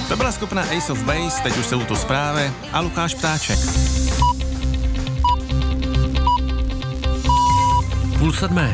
To byla skupina Ace of Base, teď už jsou tu zprávy a Lukáš Ptáček. 6:30.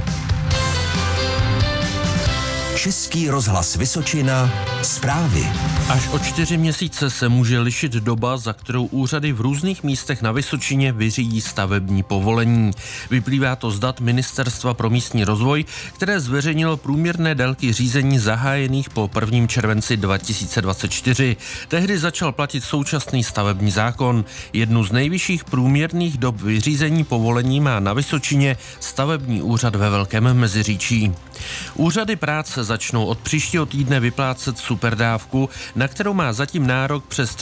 Český rozhlas Vysočina, zprávy. Až o 4 měsíce se může lišit doba, za kterou úřady v různých místech na Vysočině vyřídí stavební povolení. Vyplývá to z dat Ministerstva pro místní rozvoj, které zveřejnilo průměrné délky řízení zahájených po 1. červenci 2024. Tehdy začal platit současný stavební zákon. Jednu z nejvyšších průměrných dob vyřízení povolení má na Vysočině stavební úřad ve Velkém Meziříčí. Úřady práce začnou od příštího týdne vyplácet superdávku, na kterou má zatím nárok přes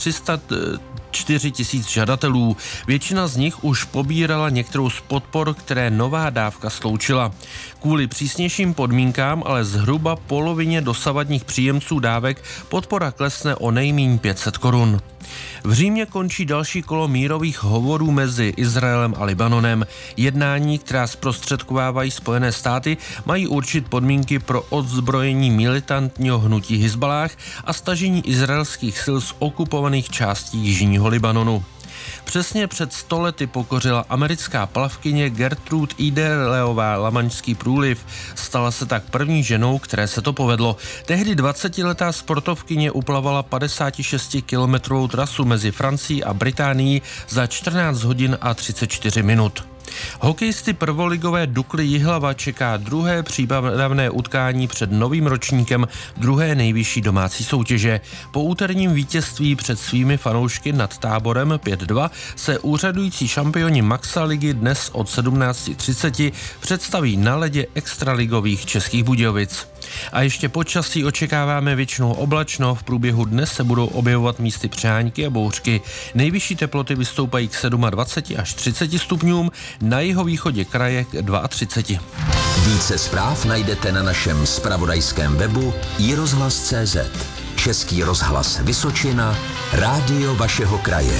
304 000 žadatelů. Většina z nich už pobírala některou z podpor, které nová dávka sloučila. Kvůli přísnějším podmínkám, ale zhruba polovině dosavadních příjemců dávek podpora klesne o nejméně 500 korun. V Římě končí další kolo mírových hovorů mezi Izraelem a Libanonem. Jednání, která zprostředkovávají Spojené státy, mají určit podmínky pro odzbrojení militantního hnutí Hizballáh a stažení izraelských sil z okupovaných částí jižního Libanonu. Přesně před 100 lety pokořila americká plavkyně Gertrude Ideleová Lamanšský průliv. Stala se tak první ženou, které se to povedlo. Tehdy 20letá sportovkyně uplavala 56-kilometrovou trasu mezi Francií a Británií za 14 hodin a 34 minut. Hokejisty prvoligové Dukly Jihlava čeká druhé přípravné utkání před novým ročníkem druhé nejvyšší domácí soutěže. Po úterním vítězství před svými fanoušky nad Táborem 5-2 se úřadující šampioni Maxa ligy dnes od 17:30 představí na ledě extraligových Českých Budějovic. A ještě počasí očekáváme většinou oblačno, v průběhu dne se budou objevovat místy přehánky a bouřky. Nejvyšší teploty vystoupají k 27 až 30 stupňům, na jihovýchodě kraje k 32. Více zpráv najdete na našem zpravodajském webu iRozhlas.cz. Český rozhlas Vysočina, rádio vašeho kraje.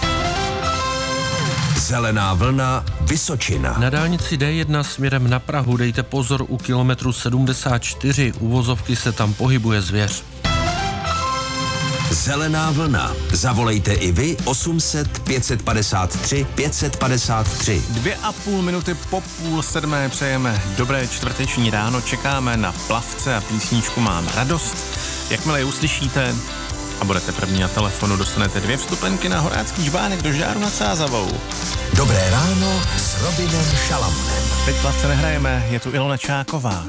Zelená vlna Vysočina. Na dálnici D1 směrem na Prahu dejte pozor u kilometru 74, u vozovky se tam pohybuje zvěř. Zelená vlna. Zavolejte i vy 800 553 553. 2,5 minuty po 6:30 přejeme dobré čtvrteční ráno, čekáme na plavce a písničku Mám radost. Jakmile ji uslyšíte a budete první na telefonu, dostanete 2 vstupenky na Horácký žbánek do Žďáru nad Sázavou. Dobré ráno s Robinem Šalamunem. Teď plavce nehrajeme, je tu Ilona Čáková.